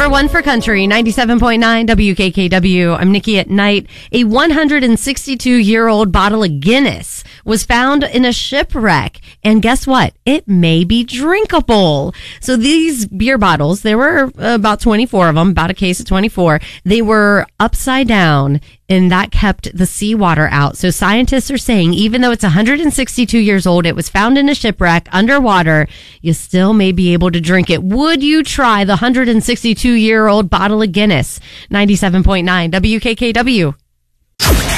Number one for country, 97.9 WKKW. I'm Nikki at Night. A 162-year-old bottle of Guinness was found in a shipwreck. And guess what? It may be drinkable. So these beer bottles, there were about 24 of them, about a case of 24. They were upside down, and that kept the seawater out. So scientists are saying even though it's 162 years old, it was found in a shipwreck underwater, you still may be able to drink it. Would you try the 162-year-old bottle of Guinness? 97.9 WKKW.